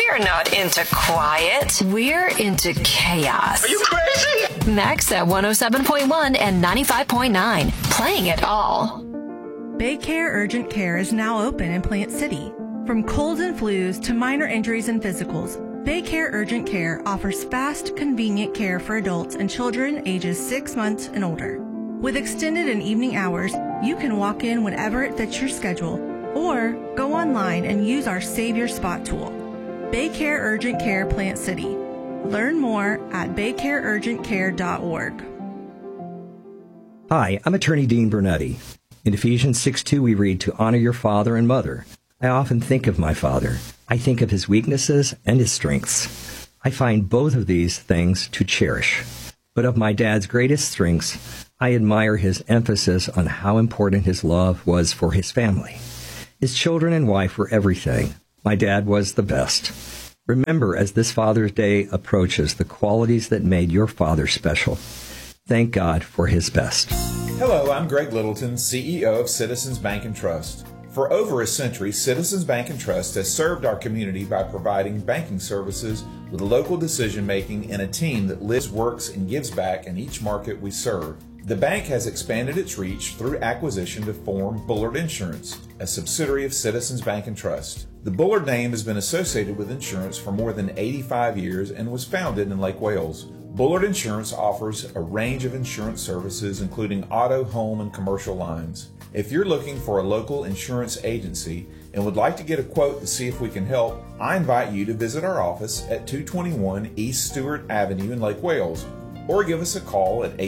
We're not into quiet. We're into chaos. Are you crazy? Max at 107.1 and 95.9. Playing it all. Baycare Urgent Care is now open in Plant City. From colds and flus to minor injuries and physicals, Baycare Urgent Care offers fast, convenient care for adults and children ages 6 months and older. With extended and evening hours, you can walk in whenever it fits your schedule or go online and use our Save Your Spot tool. Baycare Urgent Care Plant City. Learn more at baycareurgentcare.org. Hi, I'm attorney Dean Bernetti. In Ephesians 6:2 we read to honor your father and mother. I often think of my father. I think of his weaknesses and his strengths. I find both of these things to cherish. But of my dad's greatest strengths, I admire his emphasis on how important his love was for his family. His children and wife were everything. My dad was the best. Remember, as this Father's Day approaches, the qualities that made your father special. Thank God for his best. Hello, I'm Greg Littleton, CEO of Citizens Bank and Trust. For over a century, Citizens Bank and Trust has served our community by providing banking services with local decision-making and a team that lives, works, and gives back in each market we serve. The bank has expanded its reach through acquisition to form Bullard Insurance, a subsidiary of Citizens Bank and Trust. The Bullard name has been associated with insurance for more than 85 years and was founded in Lake Wales. Bullard Insurance offers a range of insurance services including auto, home, and commercial lines. If you're looking for a local insurance agency and would like to get a quote to see if we can help, I invite you to visit our office at 221 East Stewart Avenue in Lake Wales, or give us a call at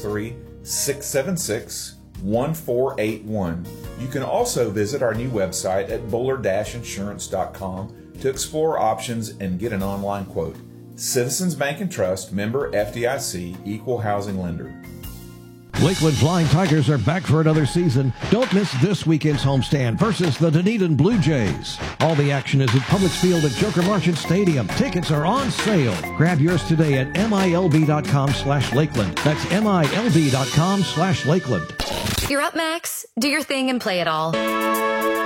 863-676-1481. You can also visit our new website at bullard-insurance.com to explore options and get an online quote. Citizens Bank and Trust, member FDIC, equal housing lender. Lakeland Flying Tigers are back for another season. Don't miss this weekend's homestand versus the Dunedin Blue Jays. All the action is at Publix Field at Joker Marchant Stadium. Tickets are on sale. Grab yours today at milb.com/Lakeland. That's milb.com/Lakeland. You're up, Max. Do your thing and play it all.